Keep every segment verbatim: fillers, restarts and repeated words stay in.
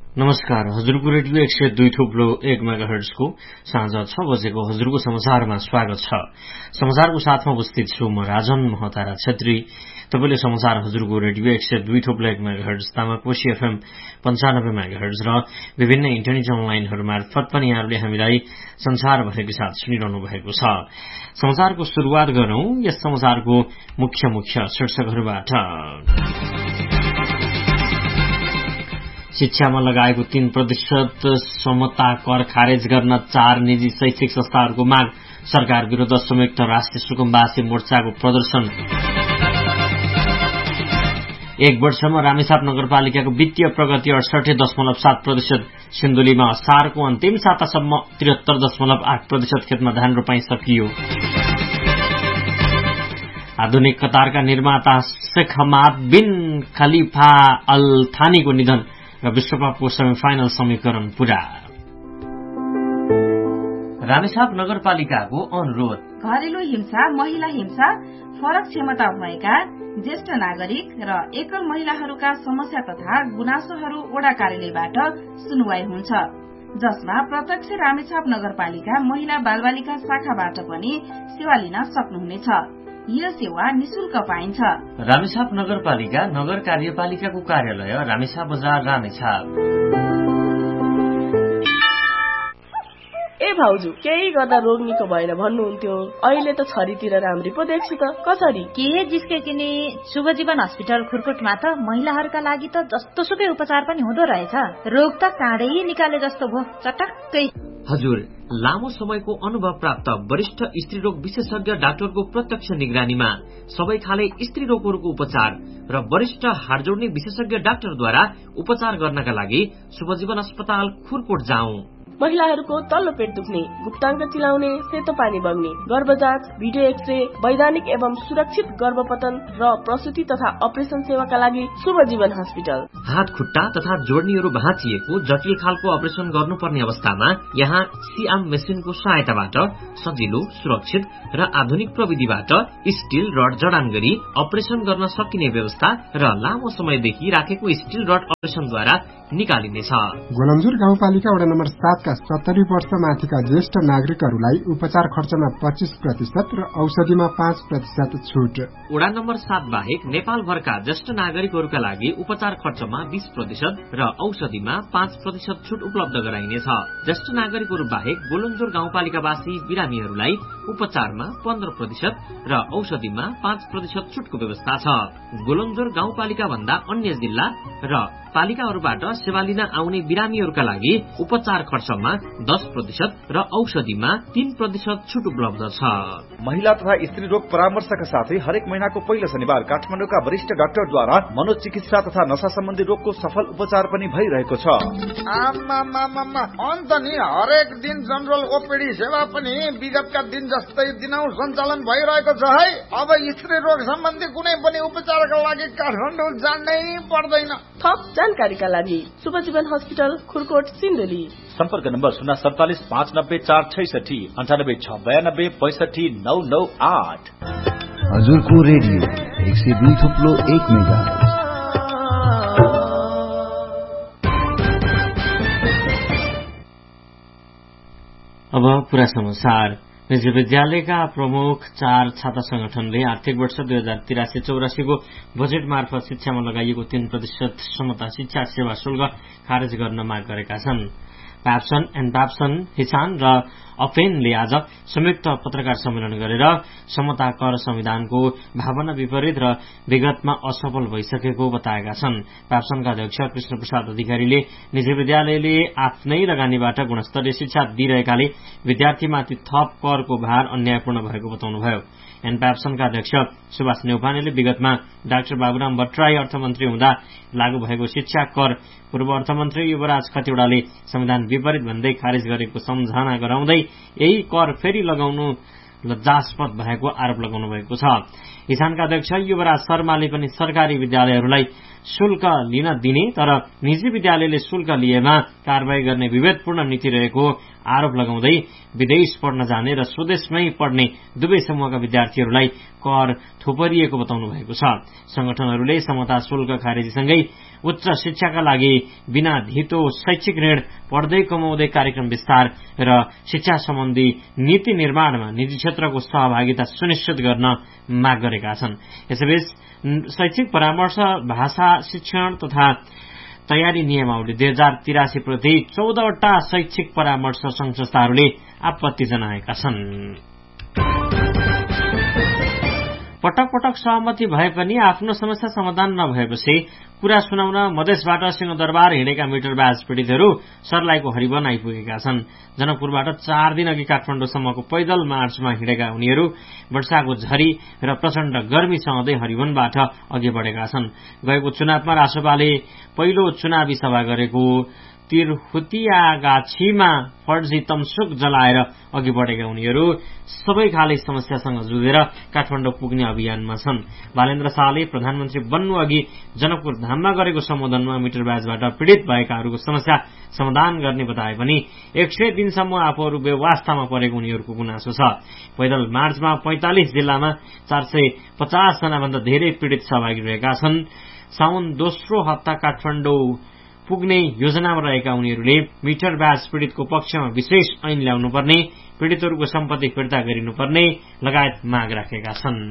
नमस्कार, हजुरको रेडियो एक सय दुई थुप्लो एक मेगाहर्ट्जको साँझ छ बजेको हजुरको समाचारमा स्वागत छ। समाचारको साथमा उपस्थित छु म राजन महतारा छेत्री। तपाईले समाचार हजुरको रेडियो एक सय दुई थुप्लो एक मेगाहर्ट्ज तामाकोशी एफएम पञ्चानब्बे मेगाहर्ट्ज र विभिन्न इन्टरनेट अनलाइनहरू मार्फत पनि यहाँहरूले हामीलाई संसारभरिकै साथ सुनिरहनु भएको छ। समाचारको शुरूआत गरौं यस समाचारको मुख्य मुख्य शीर्षकहरूबाट। शिक्षामा लगाएको तीन प्रतिशत समता कर खारेज गर्न चार निजी शैक्षिक संस्थाहरूको माग, सरकार विरूद्ध संयुक्त राष्ट्रिय सुकुम्बासी मोर्चाको प्रदर्शन। एक वर्षमा रामेछाप नगरपालिकाको वित्तीय प्रगति अडसठी दशमलव सात प्रतिशत, सिन्धुलीमा असारको अन्तिम सातासम्म त्रिहत्तर दशमलव आठ प्रतिशत खेतमा धान रोपाई सकियो। आधुनिक कतारका निर्माता शेख हमाद बिन खलिफा अल थानीको निधन र विश्वकपको सेमिफाइनल समीकरण पूरा। रामेछाप नगरपालिकाको अनुरोध। घरेलु हिंसा, महिला हिंसा, फरक क्षमता भएका ज्येष्ठ नागरिक र एकल महिलाहरूका समस्या तथा गुनासोहरू वडा कार्यालयबाट सुनवाई हुन्छ, जसमा प्रत्यक्ष रामेछाप नगरपालिका महिला बालबालिका शाखाबाट पनि सेवा लिन सक्नुहुनेछ। यो सेवा निशुल्क पाइन्छ। रामेछाप नगरपालिका नगर कार्यपालिकाको कार्यालय रामेछाप बजार रामेछाप। ए भाउजू, केही गर्दा रोग निको भएन भन्नुहुन्थ्यो, अहिले त छरीतिर राम्री पो देख्छु त। कसरी के जिस्के किनी शुभ जीवन हस्पिटल खुरकोटमा त महिलाहरूका लागि त जस्तो सुकै उपचार पनि हुँदो रहेछ। रोग त काँडै निकाले जस्तो भो, चटक्कै। हजुर, लामो समयको अनुभव प्राप्त वरिष्ठ स्त्री रोग विशेषज्ञ डाक्टरको प्रत्यक्ष निगरानीमा सबै खाले स्त्री रोगहरूको उपचार र वरिष्ठ हाड जोड्ने विशेषज्ञ डाक्टरद्वारा उपचार गर्नका लागि शुभजीवन अस्पताल खुरकोट जाउँ। महिलाहरूको तल्लो पेट दुख्ने, गुप्ताङ्ग चिलाउने, सेतो पानी बग्ने, गर्भजाँच, भिडियो एक्सरे, वैधानिक एवं सुरक्षित गर्भपतन र प्रसुति तथा अपरेसन सेवाका लागि शुभ जीवन हस्पिटल। हात खुट्टा तथा जोड्नीहरू भाँचिएको जटिल खालको अपरेसन गर्नुपर्ने अवस्थामा यहाँ सिआम मेसिनको सहायताबाट सजिलो, सुरक्षित र आधुनिक प्रविधिबाट स्टील रड जडान गरी अपरेसन गर्न सकिने व्यवस्था र लामो समयदेखि राखेको स्टील रड अपरेसनद्वारा निकालिनेछ। गोलमजुर गाउँपालिका वडा नम्बर सातका सत्तरी वर्ष माथिका ज्येष्ठ नागरिकहरूलाई उपचार खर्चमा पच्चीस प्रतिशत र औषधिमा पाँच प्रतिशत छुट। वडा नम्बर सात बाहेक नेपालभरका ज्येष्ठ नागरिकहरूका लागि उपचार खर्चमा बीस प्रतिशत र औषधिमा पाँच प्रतिशत छुट उपलब्ध गराइनेछ। ज्येष्ठ नागरिकहरू बाहेक गोलन्जोर गाउँपालिकावासी बिरामीहरूलाई उपचारमा पन्ध्र प्रतिशत र औषधिमा पाँच प्रतिशत छुटको व्यवस्था छ। गोलन्जोर गाउँपालिका भन्दा अन्य जिल्ला र पालिकाहरूबाट सेवा लिन आउने बिरामीहरूका लागि उपचार खर्चमा दस प्रतिशत र औषधिमा तीन प्रतिशत छुट उपलब्ध छ। महिला तथा स्त्री रोग परामर्शका साथै हरेक महिनाको पहिलो शनिबार काठमाडौँका वरिष्ठ डाक्टरद्वारा मनोचिकित्सा तथा नशा सम्बन्धी रोगको सफल उपचार पनि भइरहेको छ। अन्त नि हरेक दिन जनरल ओपीडी सेवा पनि विगतका दिन जस्तै दिनौ सञ्चालन भइरहेको छ है। अब स्त्री रोग सम्बन्धी कुनै पनि उपचारका लागि काठमाडौँ जानै पर्दैन। थप जानकारीका लागि शुभ जीवन हस्पिटल खुरकोट सिन्धुली। सम्पर्क नम्बर शून्य सडतालिस पाँच नब्बे चार छैसठी अन्ठानब्बे छ बयानब्बे पैसठी नौ नौ आठ। हजुरको रेडियो एक सय दुई थुप्लो एक मेगा। अब पूरा समाचार। निजी विद्यालयका प्रमुख चार छात्र संगठनले आर्थिक वर्ष दुई हजार तिरासी चौरासीको बजेट मार्फत शिक्षामा लगाइएको तीन प्रतिशत समता शिक्षा सेवा शुल्क खारेज गर्न माग गरेका छन्। प्याप्सन एण्ड प्याप्सन, हिसान र अफेनले आज संयुक्त पत्रकार सम्मेलन गरेर समता कर संविधानको भावना विपरीत र विगतमा असफल भइसकेको बताएका छन्। प्याप्सनका अध्यक्ष कृष्ण प्रसाद अधिकारीले निजी विद्यालयले आफ्नै लगानीबाट गुणस्तरीय शिक्षा दिइरहेकाले विद्यार्थीमाथि थप करको भार अन्यायपूर्ण भएको बताउनुभयो। एनप्याप्सनका अध्यक्ष सुभाष नेउपानेले विगतमा डाक्टर बाबुराम भट्टराई अर्थमन्त्री हुँदा लागू भएको शिक्षा कर पूर्व अर्थमन्त्री युवराज खतिवड़ाले संविधान विपरीत भन्दै खारेज गरेको सम्झना गराउँदै यही कर फेरि लगाउनु लज्जास्पद भएको आरोप लगाउनु भएको छ। किसानका अध्यक्ष युवराज शर्माले पनि सरकारी विद्यालयहरूलाई शुल्क लिन दिने तर निजी विद्यालयले शुल्क लिएमा कारबाही गर्ने विभेदपूर्ण नीति रहेको आरोप लगाउँदै विदेश पढ्न जाने र स्वदेशमै पढ्ने दुवै समूहका विद्यार्थीहरूलाई कर थोपरिएको बताउनु भएको छ। संगठनहरूले समता शुल्क खारेजीसँगै उच्च शिक्षाका लागि बिना धितो शैक्षिक ऋण, पढ्दै कमाउँदै कार्यक्रम विस्तार र शिक्षा सम्बन्धी नीति निर्माणमा निजी क्षेत्रको सहभागिता सुनिश्चित गर्न माग गरेका छन्। यसैबीच शैक्षिक परामर्श, भाषा शिक्षण तथा तयारी नियमावली दुई हजार तिरासी प्रति चौधवटा शैक्षिक परामर्श संघ संस्थाहरूले आपत्ति जनाएका छन्। पटक पटक सहमति भए पनि आफ्नो समस्या समाधान नभएपछि कुरा सुनाउन मधेसबाट सिंहदरबार हिँडेका मिटर ब्याज पीड़ितहरू सर्लाहीको हरिवन आइपुगेका छन्। जनकपुरबाट चार दिन अघि काठमाडौँसम्मको पैदल मार्चमा हिँडेका उनीहरू वर्षाको झरी र प्रचण्ड गर्मी सहँदै हरिवनबाट अघि बढ़ेका छन्। गएको चुनावमा रासोपाले पहिलो चुनावी सभा गरेको तिरहुतियागाछीमा फर्जी तमसुक जलाएर अघि बढ़ेका उनीहरू सबै खाले समस्यासँग जुझेर काठमाडौँ पुग्ने अभियानमा छन्। बालेन्द्र शाहले प्रधानमन्त्री बन्नु अघि जनकपुर धाममा गरेको सम्बोधनमा मिटर ब्याजबाट पीड़ित भएकाहरूको समस्या समाधान गर्ने बताए पनि एक सय दिनसम्म आफूहरू बेवास्तामा परेको उनीहरूको गुनासो छ। पैदल मार्चमा पैंतालिस जिल्लामा चार सय पचास जना भन्दा धेरै पीड़ित सहभागी रहेका छन्। साउन दोस्रो हप्ता काठमाडौँ पुग्ने योजनामा रहेका उनीहरूले मिटर ब्याज पीड़ितको पक्षमा विशेष ऐन ल्याउनुपर्ने, पीड़ितहरूको सम्पत्ति फिर्ता गरिनुपर्ने लगायत माग राखेका छन्।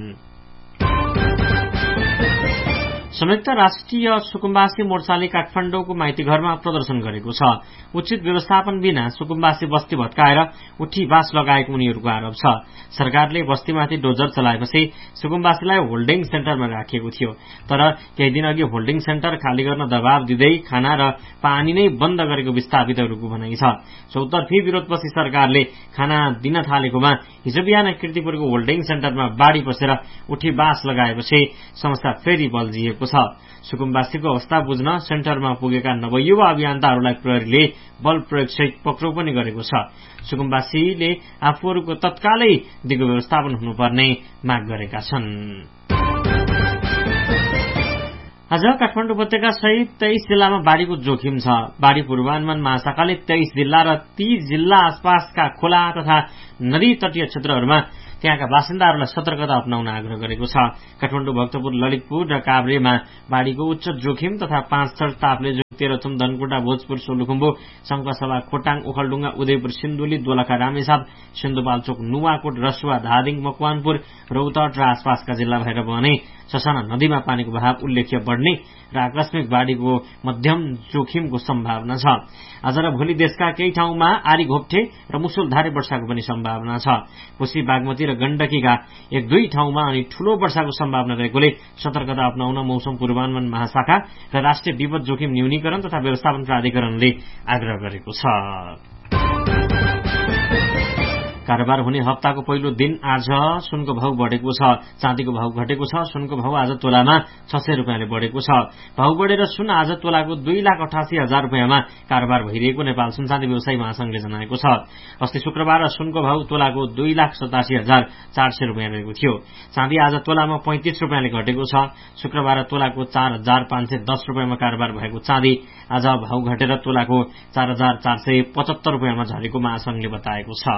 संयुक्त राष्ट्रिय सुकुम्बासी मोर्चाले काठमाडौँको माइती घरमा प्रदर्शन गरेको छ। उचित व्यवस्थापन बिना सुकुम्बासी बस्ती भत्काएर उठी बास लगाएको उनीहरूको आरोप छ। सरकारले बस्तीमाथि डोजर चलाएपछि सुकुम्बासीलाई होल्डिङ सेन्टरमा राखिएको थियो, तर केही दिन अघि होल्डिङ सेन्टर खाली गर्न दबाव दिँदै खाना र पानी नै बन्द गरेको विस्थापितहरूको भनाइ छ। चौतर्फी विरोधपछि सरकारले खाना दिन थालेकोमा हिजो बिहान कीर्तिपुरको होल्डिङ सेन्टरमा बाढ़ी पसेर उठी बास लगाएपछि समस्या फेरि बल्झिएको छ। सुकुम्बासीको अवस्था बुझ्न सेन्टरमा पुगेका नवयुवा अभियन्ताहरूलाई प्रहरीले बल प्रयोगसहित पक्राउ पनि गरेको छ। सुकुम्बासीले आफूहरूको तत्कालै दिगो व्यवस्थापन हुनुपर्ने माग गरेका छन्। आज काठमाडौँ उपत्यका सहित तेइस जिल्लामा बाढ़ीको जोखिम छ। बाढ़ी पूर्वानुमान महाशाखाले तेइस जिल्ला र तीस जिल्ला आसपासका खोला तथा नदी तटीय क्षेत्रहरूमा त्यहाँका बासिन्दाहरूलाई सतर्कता अपनाउन आग्रह गरेको छ। काठमाडौँ, भक्तपुर, ललितपुर र काभ्रेमा बाढ़ीको उच्च जोखिम तथा पाँच थर ताप्लेजुङ, तेह्रथुम, धनकुटा, भोजपुर, सोलुखुम्बु, शंखसभा, खोटाङ, ओखलढुङ्गा, उदयपुर, सिन्धुली, दोलखा, रामेछाप, सिन्धुपाल्चोक, नुवाकोट, रसुवा, धादिङ, मकवानपुर, रौतहट र आसपासका जिल्ला भएर बहने ससाना नदीमा पानीको बहाव उल्लेख्य बढ़ने र आकस्मिक बाढ़ीको मध्यम जोखिमको सम्भावना छ। आज र भोलि देशका केही ठाउँमा आरी घोप्टे र मुसलधारे वर्षाको पनि सम्भावना छ। कोशी, बागमती र गण्डकीका एक दुई ठाउँमा अनि ठूलो वर्षाको सम्भावना रहेकोले सतर्कता अपनाउन मौसम पूर्वानुमान महाशाखा र राष्ट्रिय विपद जोखिम न्यूनीकरण तथा व्यवस्थापन प्राधिकरणले आग्रह गरेको छ। कारोबार हुने हप्ताको पहिलो दिन आज सुनको भाउ बढ़ेको छ। चाँदीको भाउ घटेको छ। सुनको भाउ आज तोलामा छ सय रुपियाँले बढ़ेको छ। भाउ बढ़ेर सुन आज तोलाको दुई लाख अठासी हजार रुपियाँमा कारोबार भइरहेको नेपाल सुन चाँदी व्यवसायी महासंघले जनाएको छ। अस्ति शुक्रबार सुनको भाउ तोलाको दुई लाख सतासी हजार चार सय रुपियाँ रहेको थियो। चाँदी आज तोलामा पैंतिस रुपियाँले घटेको छ। शुक्रबार तोलाको चार हजार पाँच सय दस रुपियाँमा कारोबार भएको चाँदी आज भाउ घटेर तोलाको चार हजार चार सय पचहत्तर रुपियाँमा झरेको महासंघले बताएको छ।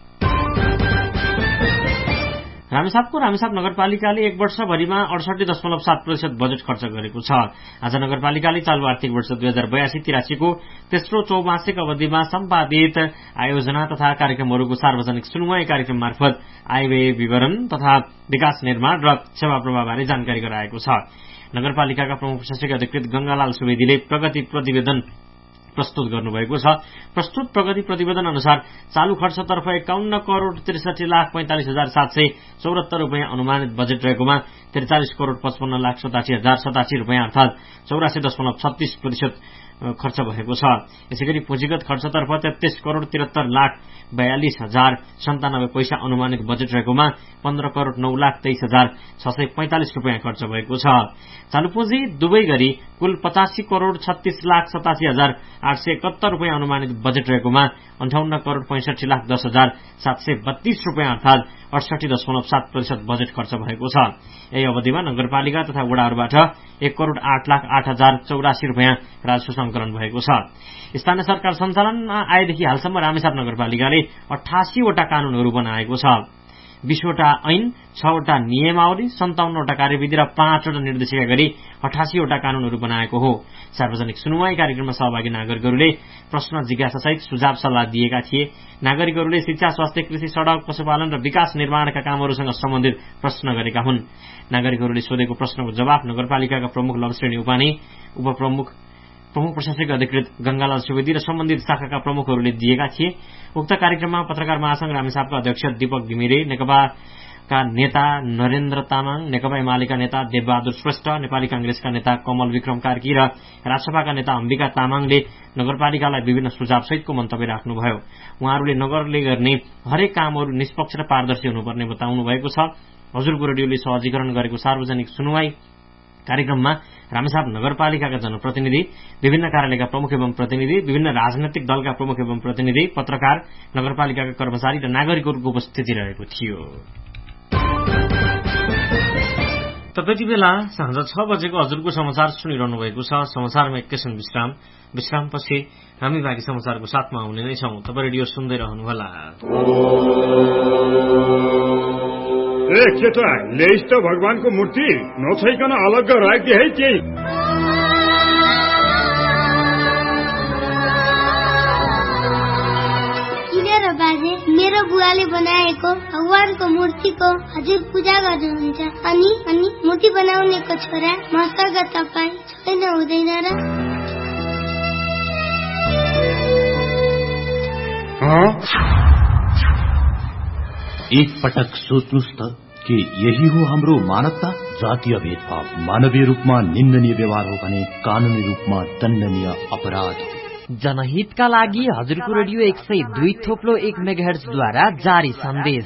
रामेछापको रामेछाप नगरपालिकाले एक वर्षभरिमा अडसठी दशमलव सात प्रतिशत बजेट खर्च गरेको छ। आज नगरपालिकाले चालू आर्थिक वर्ष दुई हजार बयासी तिरासीको तेस्रो चौमासिक अवधिमा सम्पादित आयोजना तथा कार्यक्रमहरूको सार्वजनिक सुनवाई कार्यक्रम मार्फत आयव्यय विवरण तथा विकास निर्माण र सेवा प्रवाहबारे जानकारी गराएको छ। नगरपालिकाका प्रमुख प्रशासकीय अधिकृत गंगालाल सुवेदीले प्रगति प्रतिवेदन प्रस्तुत गर्नुभएको छ। प्रस्तुत प्रगति प्रतिवेदन अनुसार चालू खर्चतर्फ एकाउन्न करोड़ त्रिसठी लाख पैंतालिस हजार सात सय चौरात्तर रूपियाँ अनुमानित बजेट रहेकोमा त्रिचालिस करोड़ पचपन्न लाख सतासी हजार सतासी रूपियाँ अर्थात चौरासी दशमलव छत्तीस प्रतिशत खर्च भएको छ। यसैगरी पुँजीगत खर्चतर्फ तेत्तीस करोड़ तिहत्तर लाख बयालिस हजार सन्तानब्बे पैसा अनुमानित बजेट रहेकोमा पन्ध्र करोड़ नौ लाख तेइस हजार छ सय पैंतालिस रूपियाँ खर्च भएको छ। चालू पुँजी दुवै गरी कुल पचासी करोड़ छत्तीस लाख सतासी हजार आठ सय एकहत्तर रुपियाँ अनुमानित बजेट रहेकोमा अन्ठाउन्न करोड़ पैंसठी लाख दस हजार सात सय बत्तीस रुपियाँ अर्थात अडसठी दशमलव सात प्रतिशत बजेट खर्च भएको छ। यही अवधिमा नगरपालिका तथा वडाहरूबाट एक करोड़ आठ लाख आठ हजार चौरासी रुपियाँ राजस्व संकलन भएको छ। स्थानीय सरकार सञ्चालनमा आएदेखि हालसम्म रामेछाप नगरपालिकाले अठासीवटा कानूनहरू बनाएको छ। बीसवटा ऐन, छवटा नियमावली, सन्ताउन्नवटा कार्यविधि र पाँचवटा निर्देशिका गरी अठासीवटा कानूनहरू बनाएको हो। सार्वजनिक सुनवाई कार्यक्रममा सहभागी नागरिकहरूले प्रश्न जिज्ञासासहित सुझाव सल्लाह दिएका थिए। नागरिकहरूले शिक्षा, स्वास्थ्य, कृषि, सड़क, पशुपालन र विकास निर्माणका कामहरूसँग सम्बन्धित प्रश्न गरेका हुन्। नागरिकहरूले सोधेको प्रश्नको जवाफ नगरपालिकाका प्रमुख लमश्रेणी उपानी, उपप्रमुख, प्रमुख प्रशासनिक अधिकृत गंगालाल सुवेदी र सम्बन्धित शाखाका प्रमुखहरूले दिएका थिए। उक्त कार्यक्रममा पत्रकार महासंघ रामेछापका अध्यक्ष दीपक घिमिरे, नेकपाका नेता नरेन्द्र तामाङ, नेकपा एमालेका नेता देवबहादुर श्रेष्ठ, नेपाली कांग्रेसका नेता कमल विक्रम कार्की र राजसभाका नेता अम्बिका तामाङले नगरपालिकालाई विभिन्न सुझावसहितको मन्तव्य राख्नुभयो। उहाँहरूले नगरले गर्ने हरेक कामहरू निष्पक्ष र पारदर्शी हुनुपर्ने बताउनु भएको छ। हजुरको रेडियोले सहजीकरण गरेको सार्वजनिक सुनवाई कार्यक्रममा रामेछाप नगरपालिकाका जनप्रतिनिधि, विभिन्न कार्यालयका प्रमुख एवं प्रतिनिधि, विभिन्न राजनैतिक दलका प्रमुख एवं प्रतिनिधि, पत्रकार, नगरपालिकाका कर्मचारी र नागरिकहरूको उपस्थिति रहेको थियो। तपाईँ बेला साँझ छ बजेको हजुरको समाचार सुनिरहनु भएको छ। समाचारमा एकैछिन विश्राम विश्रामपछि हामी बाँकी समाचारको साथमा आउने नै छौं। तपाईँ रेडियो सुन्दै रहनुहोला। ए केटा, ल्याइस् त भगवानको मूर्ति नछैकन अलग राखिदिए है केही। किन र बाजे, मेरो बुवाले बनाएको भगवानको मूर्तिको हजुर पूजा गर्नुहुन्छ अनि अनि मूर्ति बनाउनेको छोरा मसँग तपाईँ छैन हुँदैन र? एक पटक सोच्नुस् त कि यही हो हाम्रो मानवता। जातीय भेदभाव मानवीय रूपमा निन्दनीय व्यवहार हो भने कानूनी रूपमा दण्डनीय अपराध हो। जनहितका लागि हजुरको रेडियो एक सय दुई थोप्लो एक मेगाहर्जद्वारा जारी सन्देश।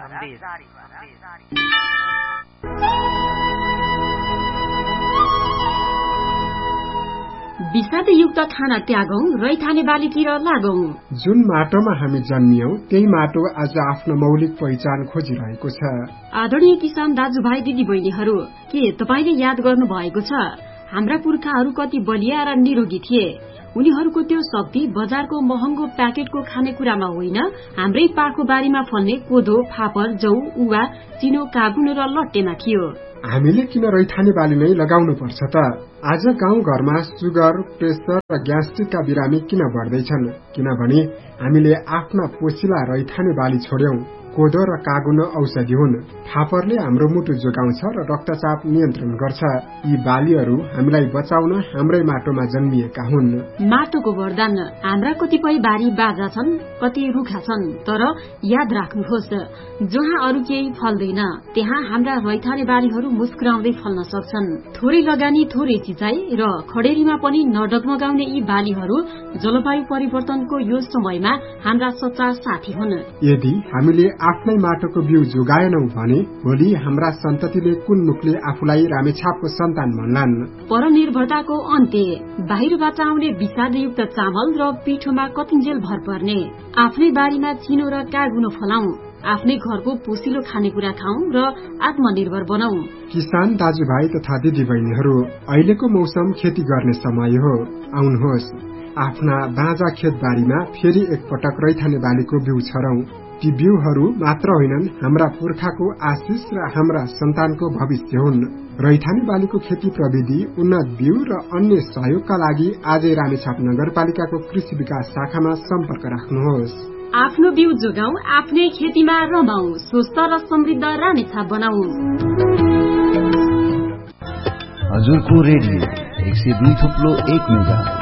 विषादयुक्त खाना त्यागौं, रैथाने बालीतिर लागौं। जुन माटोमा हामी जन्मियौं त्यही माटो आज आफ्नो मौलिक पहिचान खोजिरहेको छ। आदरणीय किसान दाजुभाइ दिदी बहिनीहरू, के तपाईले याद गर्नु भएको छ हाम्रा पुर्खाहरू कति बलिया र निरोगी थिए? उनीहरूको त्यो शक्ति बजारको महँगो प्याकेटको खानेकुरामा होइन, हाम्रै पाखो बारीमा फल्ने कोदो, फापर, जौ, उवा, चिनो, कागुनो र लट्टेमा थियो। हामीले किन रैथाने बाली नै लगाउनु पर्छ त? आज गाउँ घरमा सुगर, प्रेसर र ग्यास्ट्रिकका बिरामी किन बढ्दैछन्? किनभने हामीले आफ्ना पोसिला रैथाने बाली छोड्यौं। कोदो र कागुनो औषधि हुन्। फापरले हाम्रो मुटु जोगाउँछ र रक्तचाप नियन्त्रण गर्छ। यी बालीहरू हामीलाई बचाउन हाम्रै माटोमा जन्मिएका हुन्। माटोको वरदान। हाम्रा कतिपय बारी बाजा छन्, कति रुखा छन्, तर याद राख्नुहोस्, जहाँ अरू केही फल्दैन त्यहाँ हाम्रा रैथाने बालीहरू मुस्कुराउँदै फल्न सक्छन्। थोरै लगानी, थोरै सिंचाई र खडेरीमा पनि नडगमगाउने यी बालीहरू जलवायु परिवर्तनको यो समयमा हाम्रा सच्चा साथी हुन्। यदि हामीले आफ्नै माटोको बिउ जोगाएनौ भने भोलि हाम्रा सन्ततिले कुन मुखले आफूलाई रामेछापको सन्तान भन्लान्? परनिर्भरताको अन्त्य। बाहिरबाट आउने विषादयुक्त चामल र पिठोमा कतिन्जेल भर पर्ने। आफ्नै बारीमा चिनो र कागुनो फलाऊ, आफ्नै घरको पोसिलो खानेकुरा खाऊ र आत्मनिर्भर बनाऊ। किसान दाजुभाइ तथा दिदी बहिनीहरू, अहिलेको मौसम खेती गर्ने समय हो। आउनुहोस्, आफ्ना बाँझा खेतबारीमा फेरि एकपटक रैथाने बालीको बिउ छरौं। ती बिउहरू मात्र होइनन्, हाम्रा पुर्खाको आशिष र हाम्रा सन्तानको भविष्य हुन्। रैथाने बालीको खेती प्रविधि, उन्नत बिउ र अन्य सहयोगका लागि आजै रामेछाप नगरपालिकाको कृषि विकास शाखामा सम्पर्क राख्नुहोस्। आफ्नो बिउ जोगाऊ, आफ्नै खेतीमा रमाऊ, स्वस्थ र समृद्ध रामेछाप बनाऊ। हजुरको रेडियो एक सय दुई थुप्लो एक मेगाहर्ज।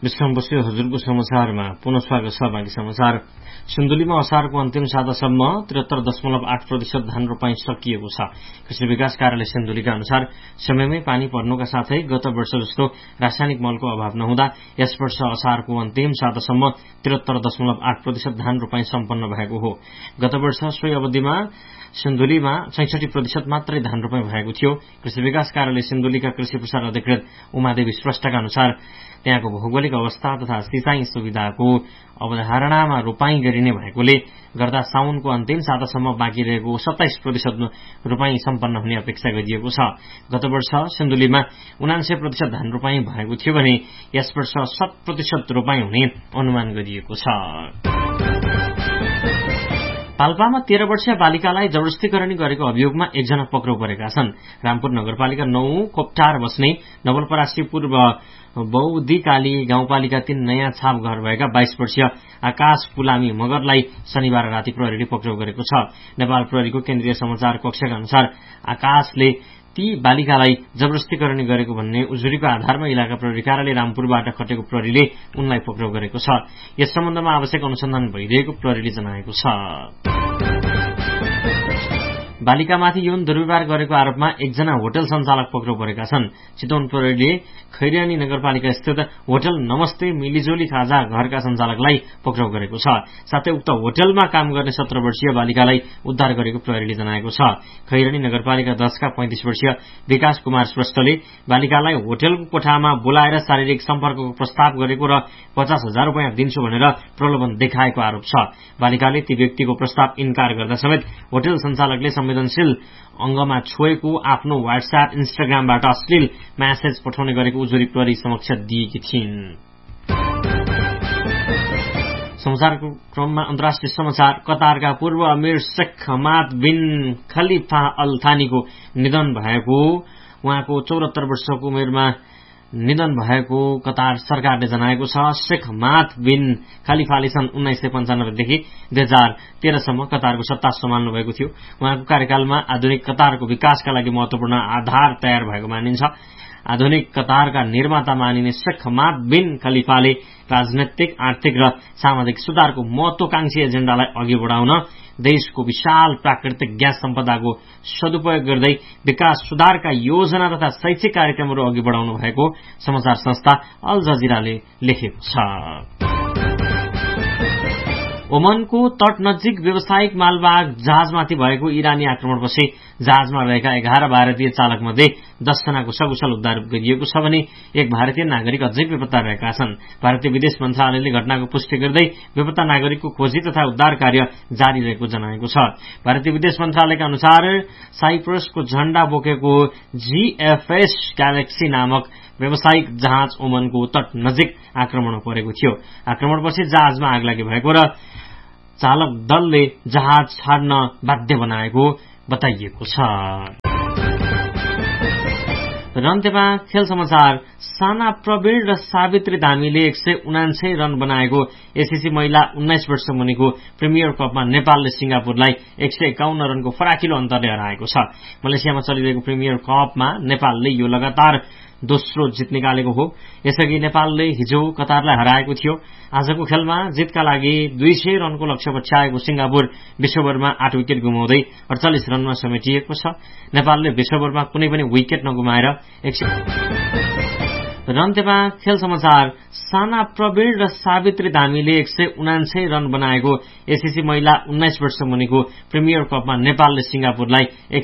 विश्राम बस्यो हजुरको समाचारमा पुनः स्वागत छ। बाँकी समाचार। सिन्धुलीमा असारको अन्तिम सातासम्म त्रिहत्तर दशमलव आठ प्रतिशत धान रोपाई सकिएको छ। कृषि विकास कार्यालय सिन्धुलीका अनुसार समयमै पानी पर्नुका साथै गत वर्ष जस्तो रासायनिक मलको अभाव नहुँदा यस वर्ष असारको अन्तिम सातासम्म त्रिहत्तर दशमलव आठ प्रतिशत धान रोपाई सम्पन्न भएको हो। गत वर्ष सोही अवधिमा सिन्धुलीमा छैसठी प्रतिशत मात्रै धान रोपाई भएको थियो। कृषि विकास कार्यालय सिन्धुलीका कृषि प्रसार अधिकृत उमादेवी श्रेष्ठका अनुसार त्यहाँको भौगोलिक अवस्था तथा सिंचाई सुविधाको अवधारणामा रोपाई गरिने भएकोले गर्दा साउनको अन्तिम सातासम्म बाँकी रहेको सत्ताइस प्रतिशत रोपाई सम्पन्न हुने अपेक्षा गरिएको छ। गत वर्ष सिन्धुलीमा उनान्सय प्रतिशत धान रोपाई भएको थियो भने यस वर्ष शत प्रतिशत रोपाई हुने अनुमान गरिएको छ। पाल्पामा तेह्र वर्षीय बालिकालाई जबरजस्तीकरण गरेको अभियोगमा एकजना पक्राउ परेका छन्। रामपुर नगरपालिका नौ कोप्टार बस्ने नवलपरासी पूर्व बौद्धिकाली गाउँपालिका तीन नयाँ छाप घर भएका बाइस वर्षीय आकाश पुलामी मगरलाई शनिबार राति प्रहरीले पक्राउ गरेको छ। नेपाल प्रहरीको केन्द्रीय समाचार कक्षका अनुसार आकाशले ती बालिकालाई जबरजस्तीकरण गरेको भन्ने उजुरीको आधारमा इलाका प्रहरी कार्यालय रामपुरबाट खटेको प्रहरीले उनलाई पक्राउ गरेको छ। यस सम्बन्धमा आवश्यक अनुसन्धान भइरहेको प्रहरीले जनाएको छ। बालिकामाथि यौन दुर्व्यवहार गरेको आरोपमा एकजना होटल सञ्चालक पक्राउ परेका छन्। चितवन प्रहरीले खैरियानी नगरपालिका स्थित होटल नमस्ते मिलिजोली खाजा घरका सञ्चालकलाई पक्राउ गरेको छ। साथै उक्त होटलमा काम गर्ने सत्र वर्षीय बालिकालाई उद्धार गरेको प्रहरीले जनाएको छ। खैरियानी नगरपालिका दशका पैंतिस वर्षीय विकास कुमार श्रेष्ठले बालिकालाई होटलको कोठामा बोलाएर शारीरिक सम्पर्कको प्रस्ताव गरेको र पचास हजार रूपियाँ दिन्छु भनेर प्रलोभन देखाएको आरोप छ। बालिकाले ती व्यक्तिको प्रस्ताव इन्कार गर्दा समेत होटल सञ्चालकले संवेदनशील अंगमा छोएको आफ्नो व्हाट्सएप इन्स्टाग्रामबाट अश्लील म्यासेज पठाउने गरेको उजुरी प्रहरी समक्ष दिएकी थिइन्। समाचारको क्रममा अन्तर्राष्ट्रिय समाचार। कतारका पूर्व अमीर शेख हमाद बिन खलिफा अल थानीको निधन भएको उहाँको चौरात्तर वर्षको उमेरमा निधन भएको कतार सरकारले जनाएको छ। शेख हमाद बिन खलिफाले सन् उन्नाइस सय पञ्चानब्बेदेखि दुई हजार तेह्रसम्म कतारको सत्ता सम्हाल्नु भएको थियो। उहाँको कार्यकालमा आधुनिक कतारको विकासका लागि महत्वपूर्ण आधार तयार भएको मानिन्छ। आधुनिक कतारका निर्माता मानिने शेख हमाद बिन खलिफाले राजनैतिक, आर्थिक र सामाजिक सुधारको महत्वाकांक्षी एजेण्डालाई अघि बढाउन देशको विशाल प्राकृतिक ग्यास सम्पदाको सदुपयोग गर्दै विकास सुधारका योजना तथा शैक्षिक कार्यक्रमहरू अघि बढाउनु भएको समाचार संस्था अल जजिराले लेखेको छ। ओमनको तट नजिक व्यावसायिक मालवाहक जहाजमाथि भएको इरानी आक्रमणपछि जहाजमा रहेका एघार भारतीय चालक मध्ये दस जनाको सकुशल उद्धार गरिएको छ भने एक भारतीय नागरिक अझै बेपत्ता रहेका छन्। भारतीय विदेश मन्त्रालयले घटनाको पुष्टि गर्दै बेपत्ता नागरिकको खोजी तथा उद्धार कार्य जारी रहेको जनाएको छ। भारतीय विदेश मन्त्रालयका अनुसार साइप्रसको झण्डा बोकेको जीएफएस ग्यालेक्सी नामक व्यावसायिक जहाज ओमनको तट नजिक आक्रमण परेको थियो। आक्रमणपछि जहाजमा आगलागी भएको र चालक दलले जहाज छाड्न बाध्य बनाएको बताइएको छ। र अन्त्यमा खेल समाचार। साना प्रवीण र सावित्री धामीले एक सय उनान्सय रन बनाएको एसीसी महिला उन्नाइस वर्ष मुनिको प्रिमियर कपमा नेपालले सिंगापुरलाई एक सय एकाउन्न रनको फराकिलो अन्तरले हराएको छ। मलेसियामा चलिरहेको प्रिमियर कपमा नेपालले यो लगातार दोस्रो जित निकालेको हो। यसअघि नेपालले हिजो कतारलाई हराएको थियो। आजको खेलमा जितका लागि दुई सय रनको लक्ष्य पछ्याएको सिंगापुर विश्वभरमा आठ विकेट गुमाउँदै अडचालिस रनमा समेटिएको छ। नेपालले विश्वभरमा कुनै पनि विकेट नगुमाएर एक सय र अन्त्यमा खेल समाचार। साना प्रवीण र सावित्री धामीले एक सय उनान्सय रन बनाएको एसीसी महिला उन्नाइस वर्ष मुनिको प्रिमियर कपमा नेपालले सिंगापुरलाई एक